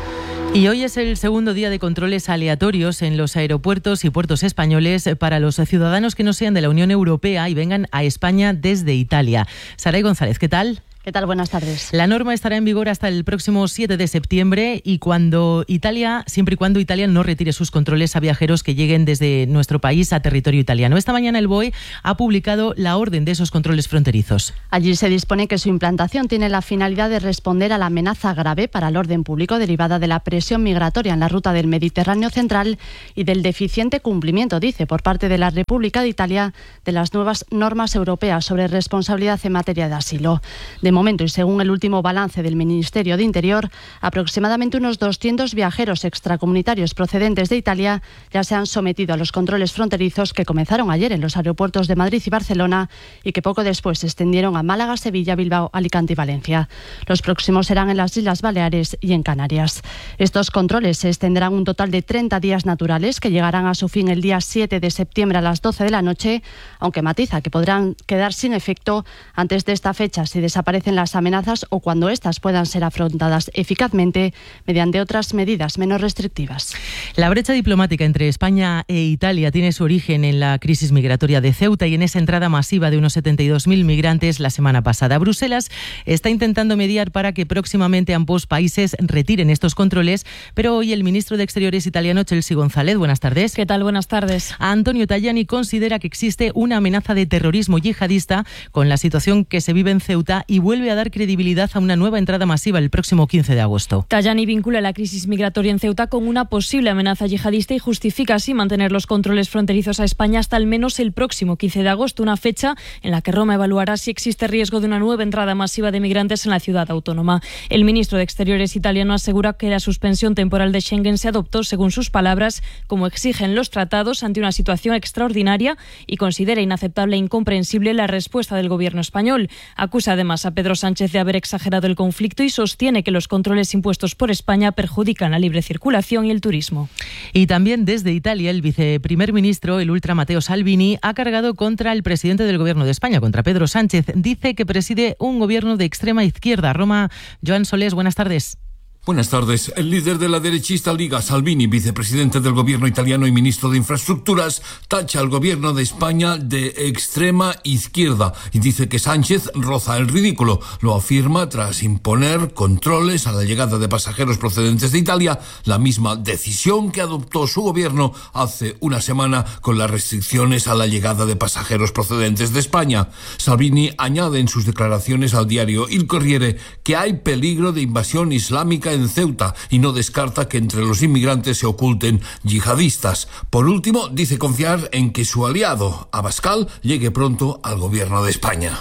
Y hoy es el segundo día de controles aleatorios en los aeropuertos y puertos españoles para los ciudadanos que no sean de la Unión Europea y vengan a España desde Italia. Saray González, ¿qué tal? ¿Qué tal? Buenas tardes. La norma estará en vigor hasta el próximo 7 de septiembre y siempre y cuando Italia no retire sus controles a viajeros que lleguen desde nuestro país a territorio italiano. Esta mañana el BOE ha publicado la orden de esos controles fronterizos. Allí se dispone que su implantación tiene la finalidad de responder a la amenaza grave para el orden público derivada de la presión migratoria en la ruta del Mediterráneo central y del deficiente cumplimiento, dice, por parte de la República de Italia de las nuevas normas europeas sobre responsabilidad en materia de asilo. De momento, y según el último balance del Ministerio de Interior, aproximadamente unos 200 viajeros extracomunitarios procedentes de Italia ya se han sometido a los controles fronterizos que comenzaron ayer en los aeropuertos de Madrid y Barcelona y que poco después se extendieron a Málaga, Sevilla, Bilbao, Alicante y Valencia. Los próximos serán en las Islas Baleares y en Canarias. Estos controles se extenderán un total de 30 días naturales que llegarán a su fin el día 7 de septiembre a las 12 de la noche, aunque matiza que podrán quedar sin efecto antes de esta fecha si desaparecen las amenazas o cuando éstas puedan ser afrontadas eficazmente mediante otras medidas menos restrictivas. La brecha diplomática entre España e Italia tiene su origen en la crisis migratoria de Ceuta y en esa entrada masiva de unos 72.000 migrantes la semana pasada. Bruselas está intentando mediar para que próximamente ambos países retiren estos controles, pero hoy el ministro de Exteriores italiano, Chelsea González, buenas tardes. ¿Qué tal? Buenas tardes. Antonio Tajani considera que existe una amenaza de terrorismo yihadista con la situación que se vive en Ceuta y vuelve a dar credibilidad a una nueva entrada masiva el próximo 15 de agosto. Tajani vincula la crisis migratoria en Ceuta con una posible amenaza yihadista y justifica así mantener los controles fronterizos a España hasta al menos el próximo 15 de agosto, una fecha en la que Roma evaluará si existe riesgo de una nueva entrada masiva de migrantes en la ciudad autónoma. El ministro de Exteriores italiano asegura que la suspensión temporal de Schengen se adoptó, según sus palabras, como exigen los tratados ante una situación extraordinaria y considera inaceptable e incomprensible la respuesta del gobierno español. Acusa además a Pedro Sánchez de haber exagerado el conflicto y sostiene que los controles impuestos por España perjudican la libre circulación y el turismo. Y también desde Italia, el viceprimer ministro, el ultra Matteo Salvini, ha cargado contra el presidente del Gobierno de España, contra Pedro Sánchez. Dice que preside un gobierno de extrema izquierda. Roma, Joan Solés, buenas tardes. Buenas tardes. El líder de la derechista Liga, Salvini, vicepresidente del gobierno italiano y ministro de Infraestructuras, tacha al gobierno de España de extrema izquierda y dice que Sánchez roza el ridículo. Lo afirma tras imponer controles a la llegada de pasajeros procedentes de Italia, la misma decisión que adoptó su gobierno hace una semana con las restricciones a la llegada de pasajeros procedentes de España. Salvini añade en sus declaraciones al diario Il Corriere que hay peligro de invasión islámica en Ceuta y no descarta que entre los inmigrantes se oculten yihadistas. Por último, dice confiar en que su aliado, Abascal, llegue pronto al gobierno de España.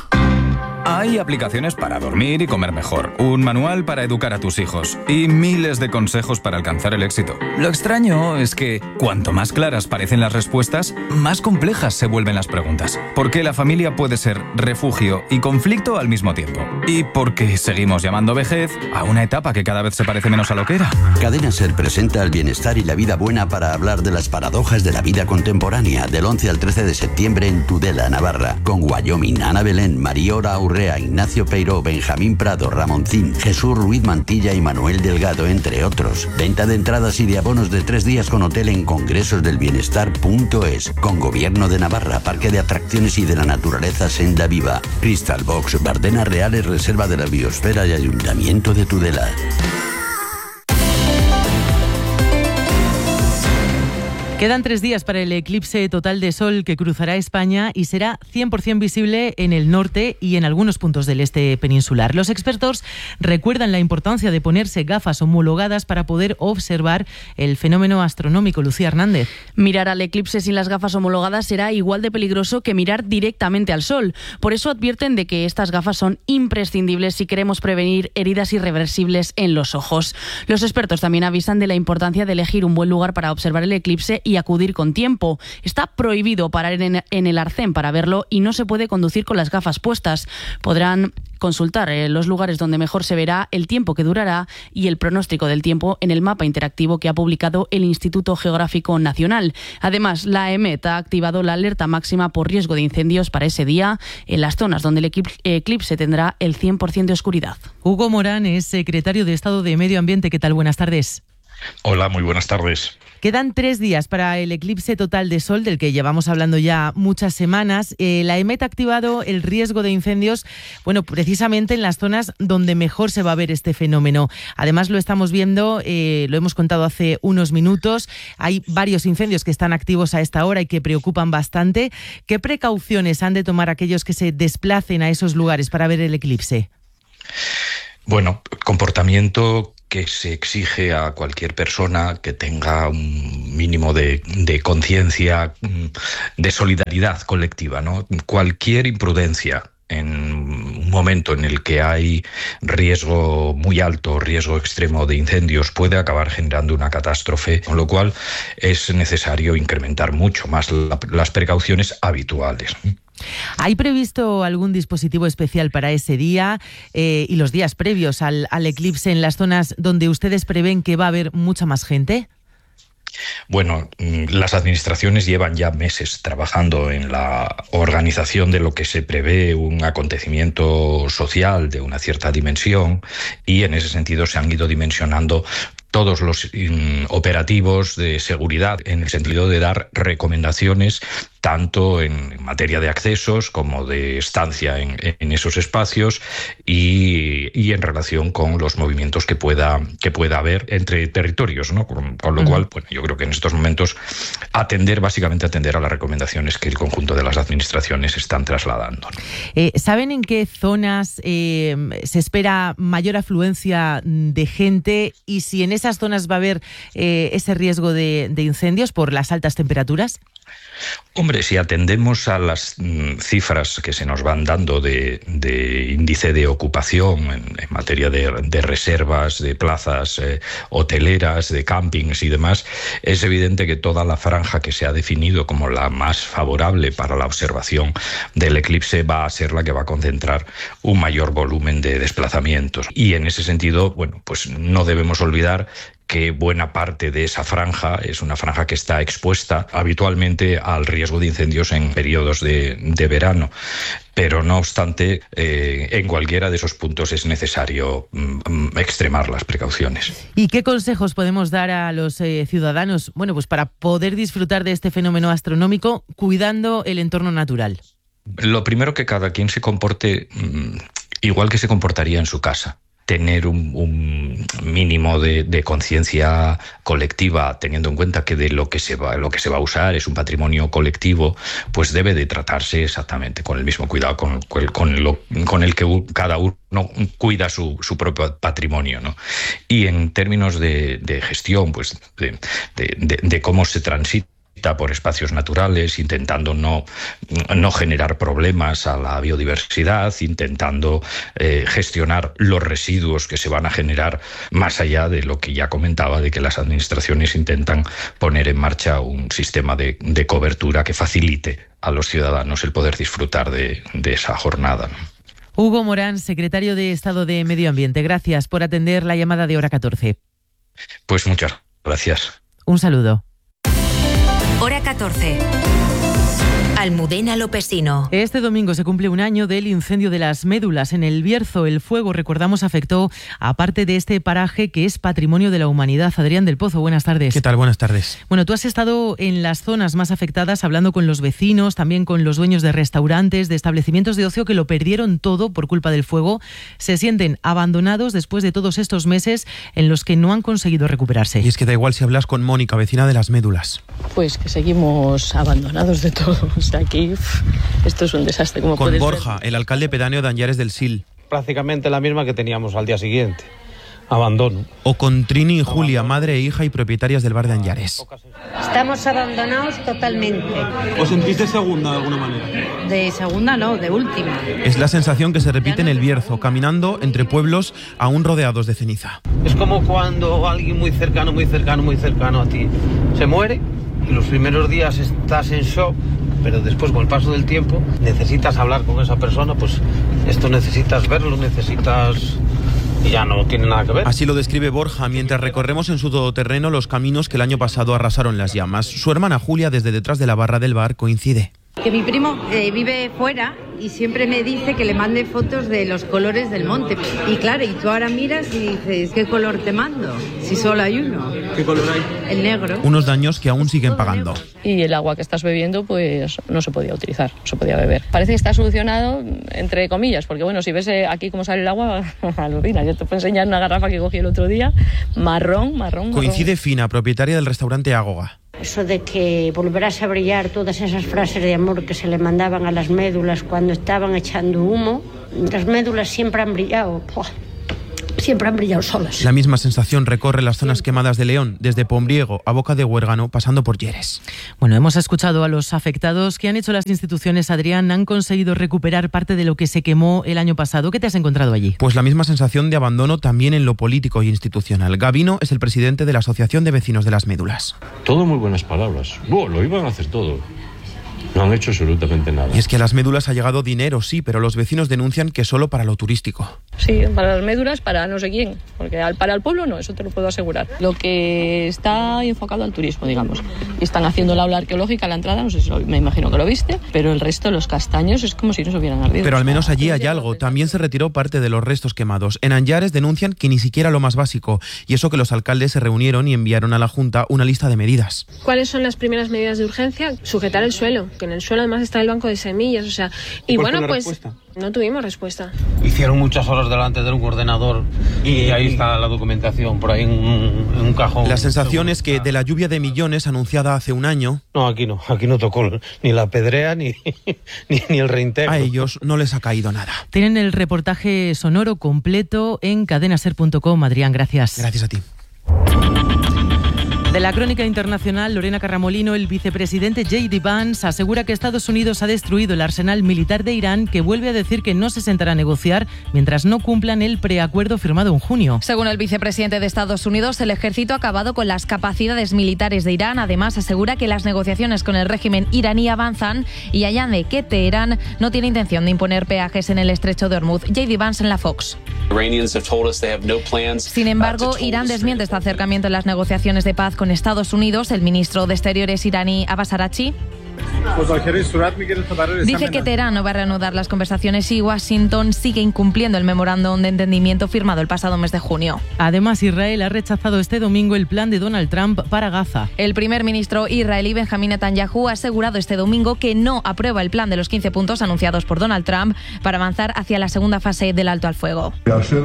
Hay aplicaciones para dormir y comer mejor, un manual para educar a tus hijos y miles de consejos para alcanzar el éxito. Lo extraño es que cuanto más claras parecen las respuestas, más complejas se vuelven las preguntas. Porque la familia puede ser refugio y conflicto al mismo tiempo. Y porque seguimos llamando vejez a una etapa que cada vez se parece menos a lo que era. Cadena SER presenta el bienestar y la vida buena para hablar de las paradojas de la vida contemporánea del 11 al 13 de septiembre en Tudela, Navarra, con Wyoming, Ana Belén, Mariora Urrea, Ignacio Peiró, Benjamín Prado, Ramoncín, Jesús Ruiz Mantilla y Manuel Delgado, entre otros. Venta de entradas y de abonos de 3 días con hotel en congresosdelbienestar.es. Con Gobierno de Navarra, Parque de Atracciones y de la Naturaleza Senda Viva, Crystal Box, Bardenas Reales, Reserva de la Biosfera y Ayuntamiento de Tudela. Quedan 3 días para el eclipse total de sol que cruzará España y será 100% visible en el norte y en algunos puntos del este peninsular. Los expertos recuerdan la importancia de ponerse gafas homologadas para poder observar el fenómeno astronómico. Lucía Hernández. Mirar al eclipse sin las gafas homologadas será igual de peligroso que mirar directamente al sol. Por eso advierten de que estas gafas son imprescindibles si queremos prevenir heridas irreversibles en los ojos. Los expertos también avisan de la importancia de elegir un buen lugar para observar el eclipse y acudir con tiempo. Está prohibido parar en el arcén para verlo y no se puede conducir con las gafas puestas. Podrán consultar los lugares donde mejor se verá, el tiempo que durará y el pronóstico del tiempo en el mapa interactivo que ha publicado el Instituto Geográfico Nacional. Además, la EMET ha activado la alerta máxima por riesgo de incendios para ese día en las zonas donde el eclipse tendrá el 100% de oscuridad. Hugo Morán es secretario de Estado de Medio Ambiente. ¿Qué tal? Buenas tardes. Hola, muy buenas tardes. Quedan 3 días para el eclipse total de sol, del que llevamos hablando ya muchas semanas. La EMET ha activado el riesgo de incendios, precisamente en las zonas donde mejor se va a ver este fenómeno. Además, lo estamos viendo, lo hemos contado hace unos minutos. Hay varios incendios que están activos a esta hora y que preocupan bastante. ¿Qué precauciones han de tomar aquellos que se desplacen a esos lugares para ver el eclipse? Bueno, comportamiento que se exige a cualquier persona que tenga un mínimo de conciencia, de solidaridad colectiva, ¿no? Cualquier imprudencia en un momento en el que hay riesgo muy alto, riesgo extremo de incendios, puede acabar generando una catástrofe, con lo cual es necesario incrementar mucho más las precauciones habituales. ¿Hay previsto algún dispositivo especial para ese día y los días previos al eclipse en las zonas donde ustedes prevén que va a haber mucha más gente? Bueno, las administraciones llevan ya meses trabajando en la organización de lo que se prevé un acontecimiento social de una cierta dimensión y en ese sentido se han ido dimensionando todos los operativos de seguridad en el sentido de dar recomendaciones tanto en materia de accesos como de estancia en esos espacios y en relación con los movimientos que pueda haber entre territorios, ¿no? Con lo cual, bueno, yo creo que en estos momentos básicamente atender a las recomendaciones que el conjunto de las administraciones están trasladando. ¿Saben en qué zonas se espera mayor afluencia de gente y si en esas zonas va a haber ese riesgo de incendios por las altas temperaturas? Hombre, si atendemos a las cifras que se nos van dando de índice de ocupación en materia de reservas, de plazas hoteleras, de campings y demás, es evidente que toda la franja que se ha definido como la más favorable para la observación del eclipse va a ser la que va a concentrar un mayor volumen de desplazamientos. Y en ese sentido, bueno, pues no debemos olvidar que buena parte de esa franja es una franja que está expuesta habitualmente al riesgo de incendios en periodos de verano. Pero no obstante, en cualquiera de esos puntos es necesario extremar las precauciones. ¿Y qué consejos podemos dar a los ciudadanos, pues para poder disfrutar de este fenómeno astronómico cuidando el entorno natural? Lo primero, que cada quien se comporte igual que se comportaría en su casa. Tener un mínimo de conciencia colectiva, teniendo en cuenta que de lo que se va a usar es un patrimonio colectivo, pues debe de tratarse exactamente con el mismo cuidado con el que cada uno cuida su propio patrimonio, ¿no? Y en términos de gestión, pues de cómo se transita por espacios naturales, intentando no generar problemas a la biodiversidad, intentando gestionar los residuos que se van a generar, más allá de lo que ya comentaba, de que las administraciones intentan poner en marcha un sistema de cobertura que facilite a los ciudadanos el poder disfrutar de esa jornada, ¿no? Hugo Morán, secretario de Estado de Medio Ambiente, gracias por atender la llamada de Hora 14. Pues muchas gracias. Un saludo. Hora 14. Almudena Lopesino. Este domingo se cumple un año del incendio de las médulas en el Bierzo. El fuego, recordamos, afectó a parte de este paraje que es patrimonio de la humanidad. Adrián del Pozo, buenas tardes. ¿Qué tal? Buenas tardes. Bueno, tú has estado en las zonas más afectadas hablando con los vecinos, también con los dueños de restaurantes, de establecimientos de ocio que lo perdieron todo por culpa del fuego. Se sienten abandonados después de todos estos meses en los que no han conseguido recuperarse. Y es que da igual si hablas con Mónica, vecina de las médulas. Pues que seguimos abandonados de todo. O sea, aquí esto es un desastre. Como con puedes Borja, ver. El alcalde pedáneo de Anllares del Sil. Prácticamente la misma que teníamos al día siguiente. Abandono. O con Trini y Julia, madre e hija y propietarias del bar de Anllares. Estamos abandonados totalmente. ¿Os sentiste segunda de alguna manera? De segunda no, de última. Es la sensación que se repite en el Bierzo, caminando entre pueblos aún rodeados de ceniza. Es como cuando alguien muy cercano a ti se muere y los primeros días estás en shock, pero después con el paso del tiempo necesitas hablar con esa persona, pues esto necesitas verlo, y ya no tiene nada que ver. Así lo describe Borja mientras recorremos en su todoterreno los caminos que el año pasado arrasaron las llamas. Su hermana Julia, desde detrás de la barra del bar, coincide. Que mi primo vive fuera y siempre me dice que le mande fotos de los colores del monte. Y claro, y tú ahora miras y dices, ¿qué color te mando? Si solo hay uno. ¿Qué color hay? El negro. Unos daños que aún siguen pagando. Y el agua que estás bebiendo, pues no se podía utilizar, no se podía beber. Parece que está solucionado, entre comillas, porque bueno, si ves aquí cómo sale el agua, alucina. Yo te puedo enseñar una garrafa que cogí el otro día, marrón. Coincide Fina, propietaria del restaurante Ágoga. Eso de que volverás a brillar, todas esas frases de amor que se le mandaban a las médulas cuando estaban echando humo, las médulas siempre han brillado. Siempre han brillado solas. La misma sensación recorre las zonas quemadas de León, desde Pombriego a Boca de Huérgano, pasando por Lleres. Bueno, hemos escuchado a los afectados. ¿Qué han hecho las instituciones, Adrián? ¿Han conseguido recuperar parte de lo que se quemó el año pasado? ¿Qué te has encontrado allí? Pues la misma sensación de abandono también en lo político e institucional. Gabino es el presidente de la Asociación de Vecinos de las Médulas. Todo muy buenas palabras. Lo iban a hacer todo. No han hecho absolutamente nada. Y es que a las médulas ha llegado dinero, sí, pero los vecinos denuncian que solo para lo turístico. Sí, para las médulas, para no sé quién, porque para el pueblo no, eso te lo puedo asegurar. Lo que está enfocado al turismo, digamos. Y están haciendo la ola arqueológica a la entrada, no sé si me imagino que lo viste, pero el resto, los castaños, es como si no se hubieran ardido. Pero al menos allí hay algo. También se retiró parte de los restos quemados. En Anllares denuncian que ni siquiera lo más básico, y eso que los alcaldes se reunieron y enviaron a la Junta una lista de medidas. ¿Cuáles son las primeras medidas de urgencia? Sujetar el suelo, que en el suelo además está el banco de semillas, o sea, y bueno, pues respuesta? No tuvimos respuesta. Hicieron muchas horas delante de un ordenador y ahí está la documentación, por ahí en un cajón. La sensación es que de la lluvia de millones anunciada hace un año... No, aquí no tocó ni la pedrea ni el reintegro. A ellos no les ha caído nada. Tienen el reportaje sonoro completo en cadenaser.com. Adrián, gracias. Gracias a ti. De la crónica internacional, Lorena Carramolino, el vicepresidente J.D. Vance asegura que Estados Unidos ha destruido el arsenal militar de Irán, que vuelve a decir que no se sentará a negociar mientras no cumplan el preacuerdo firmado en junio. Según el vicepresidente de Estados Unidos, el ejército ha acabado con las capacidades militares de Irán. Además, asegura que las negociaciones con el régimen iraní avanzan y añade que Teherán no tiene intención de imponer peajes en el estrecho de Hormuz. J.D. Vance en la Fox. Sin embargo, Irán desmiente este acercamiento en las negociaciones de paz con Estados Unidos. El ministro de Exteriores iraní, Abbas Araghchi, dice que Teherán no va a reanudar las conversaciones y Washington sigue incumpliendo el memorándum de entendimiento firmado el pasado mes de junio. Además, Israel ha rechazado este domingo el plan de Donald Trump para Gaza. El primer ministro israelí Benjamin Netanyahu ha asegurado este domingo que no aprueba el plan de los 15 puntos anunciados por Donald Trump para avanzar hacia la segunda fase del alto al fuego.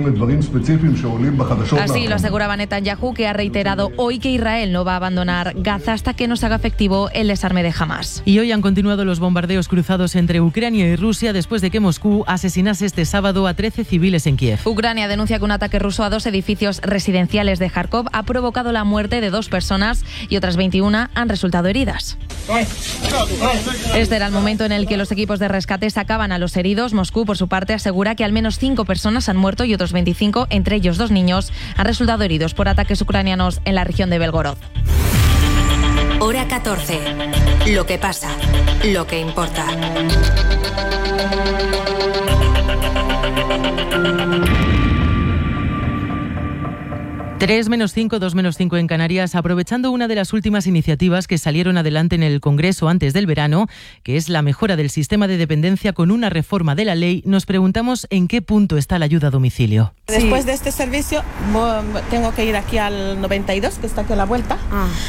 Así lo aseguraba Netanyahu, que ha reiterado hoy que Israel no va a abandonar Gaza hasta que no se haga efectivo el desarme de Hamas. Y hoy han continuado los bombardeos cruzados entre Ucrania y Rusia después de que Moscú asesinase este sábado a 13 civiles en Kiev. Ucrania denuncia que un ataque ruso a 2 edificios residenciales de Kharkov ha provocado la muerte de 2 personas y otras 21 han resultado heridas. Este era el momento en el que los equipos de rescate sacaban a los heridos. Moscú, por su parte, asegura que al menos 5 personas han muerto y otros 25, entre ellos 2 niños, han resultado heridos por ataques ucranianos en la región de Belgorod. Hora 14. Lo que pasa, lo que importa. 3-5, 2-5 en Canarias, aprovechando una de las últimas iniciativas que salieron adelante en el Congreso antes del verano, que es la mejora del sistema de dependencia con una reforma de la ley, nos preguntamos en qué punto está la ayuda a domicilio. Después de este servicio tengo que ir aquí al 92, que está aquí a la vuelta,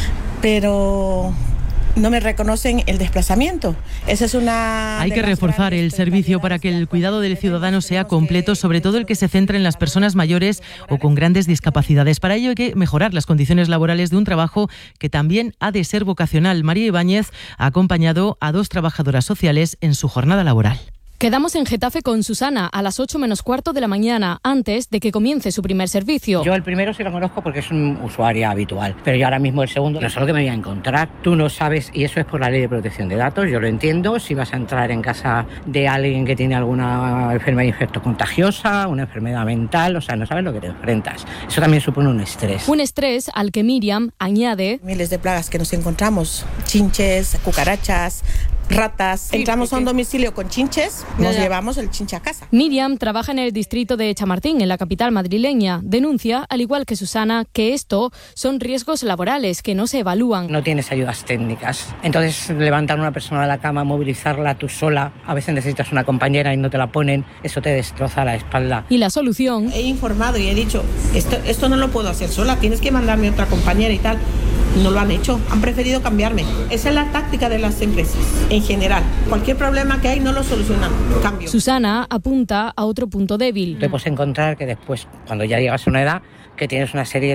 pero no me reconocen el desplazamiento. Esa es una... Hay que reforzar el servicio para que el cuidado del ciudadano sea completo, sobre todo el que se centra en las personas mayores o con grandes discapacidades. Para ello hay que mejorar las condiciones laborales de un trabajo que también ha de ser vocacional. María Ibáñez ha acompañado a 2 trabajadoras sociales en su jornada laboral. Quedamos en Getafe con Susana a las 8 menos cuarto de la mañana, antes de que comience su primer servicio. Yo el primero sí lo conozco porque es un usuario habitual, pero yo ahora mismo el segundo no sé lo que me voy a encontrar. Tú no sabes, y eso es por la ley de protección de datos, yo lo entiendo, si vas a entrar en casa de alguien que tiene alguna enfermedad infectocontagiosa, una enfermedad mental, o sea, no sabes lo que te enfrentas. Eso también supone un estrés. Un estrés al que Miriam añade: miles de plagas que nos encontramos, chinches, cucarachas, ratas. Entramos a un domicilio con chinches, nos llevamos el chinche a casa. Miriam trabaja en el distrito de Chamartín, en la capital madrileña. Denuncia, al igual que Susana, que esto son riesgos laborales que no se evalúan. No tienes ayudas técnicas. Entonces, levantar a una persona de la cama, movilizarla tú sola, a veces necesitas una compañera y no te la ponen, eso te destroza la espalda. Y la solución... He informado y he dicho, esto no lo puedo hacer sola, tienes que mandarme otra compañera y tal. No lo han hecho, han preferido cambiarme. Esa es la táctica de las empresas, en general. Cualquier problema que hay no lo solucionan, cambio. Susana apunta a otro punto débil. Te puedes encontrar que después, cuando ya llegas a una edad, que tienes una serie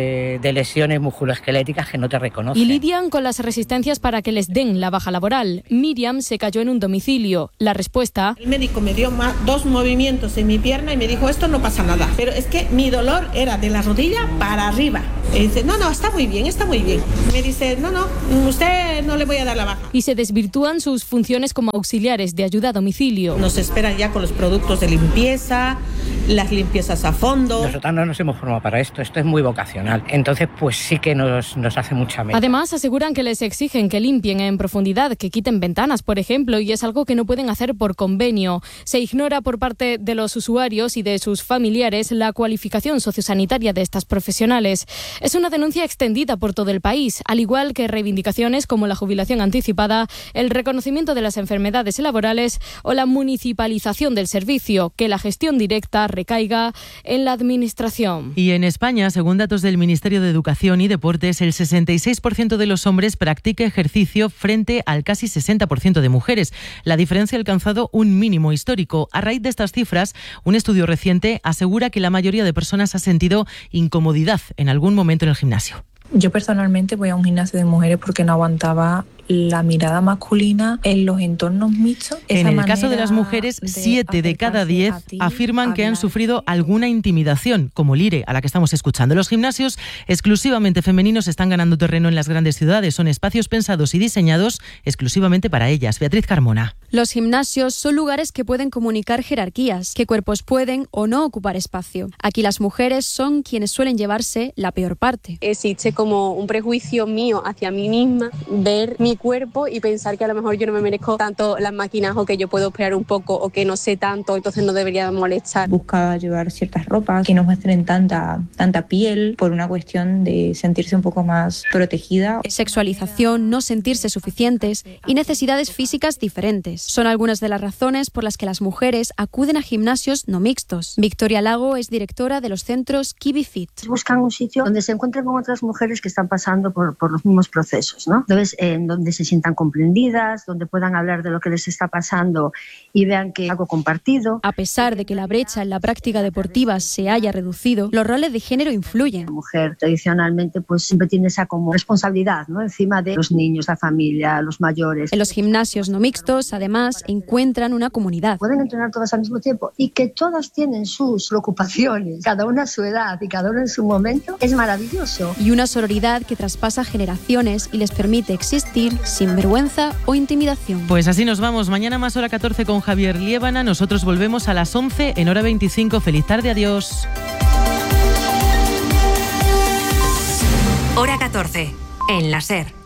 de lesiones musculoesqueléticas que no te reconocen. Y lidian con las resistencias para que les den la baja laboral. Miriam se cayó en un domicilio. La respuesta... El médico me dio 2 movimientos en mi pierna y me dijo, esto no pasa nada. Pero es que mi dolor era de la rodilla para arriba. Y dice, no, está muy bien, está muy bien. Me dice, no, usted no le voy a dar la baja. Y se desvirtúan sus funciones como auxiliares de ayuda a domicilio. Nos esperan ya con los productos de limpieza, las limpiezas a fondo. Nosotros no nos hemos formado para esto es muy vocacional. Entonces, pues sí que nos hace mucha mella. Además, aseguran que les exigen que limpien en profundidad, que quiten ventanas, por ejemplo, y es algo que no pueden hacer por convenio. Se ignora por parte de los usuarios y de sus familiares la cualificación sociosanitaria de estas profesionales. Es una denuncia extendida por todo el país, al igual que reivindicaciones como la jubilación anticipada, el reconocimiento de las enfermedades laborales o la municipalización del servicio, que la gestión directa recaiga en la administración. Y en España, según datos del Ministerio de Educación y Deportes, el 66% de los hombres practica ejercicio frente al casi 60% de mujeres. La diferencia ha alcanzado un mínimo histórico. A raíz de estas cifras, un estudio reciente asegura que la mayoría de personas ha sentido incomodidad en algún momento en el gimnasio. Yo personalmente voy a un gimnasio de mujeres porque no aguantaba la mirada masculina en los entornos mixtos. En el caso de las mujeres, 7 de cada 10 afirman que han sufrido alguna intimidación, como Lire, a la que estamos escuchando. Los gimnasios exclusivamente femeninos están ganando terreno en las grandes ciudades. Son espacios pensados y diseñados exclusivamente para ellas. Beatriz Carmona. Los gimnasios son lugares que pueden comunicar jerarquías, qué cuerpos pueden o no ocupar espacio. Aquí las mujeres son quienes suelen llevarse la peor parte. Existe como un prejuicio mío hacia mí misma, ver mi cuerpo y pensar que a lo mejor yo no me merezco tanto las máquinas o que yo puedo operar un poco o que no sé tanto, entonces no debería molestar. Busca llevar ciertas ropas que no muestren tanta piel por una cuestión de sentirse un poco más protegida. Sexualización, no sentirse suficientes y necesidades físicas diferentes son algunas de las razones por las que las mujeres acuden a gimnasios no mixtos. Victoria Lago es directora de los centros Kiwi Fit. Buscan un sitio donde se encuentren con otras mujeres que están pasando por los mismos procesos, ¿no? Entonces, donde se sientan comprendidas, donde puedan hablar de lo que les está pasando y vean que es algo compartido. A pesar de que la brecha en la práctica deportiva se haya reducido, los roles de género influyen. La mujer tradicionalmente pues siempre tiene esa como responsabilidad, ¿no? Encima de los niños, la familia, los mayores. En los gimnasios no mixtos, además, encuentran una comunidad. Pueden entrenar todas al mismo tiempo y que todas tienen sus preocupaciones, cada una a su edad y cada una en su momento, es maravilloso. Y una sororidad que traspasa generaciones y les permite existir sin vergüenza o intimidación. Pues así nos vamos. Mañana más hora 14 con Javier Liébana. Nosotros volvemos a las 11 en hora 25. Feliz tarde, adiós. Hora 14 en la SER.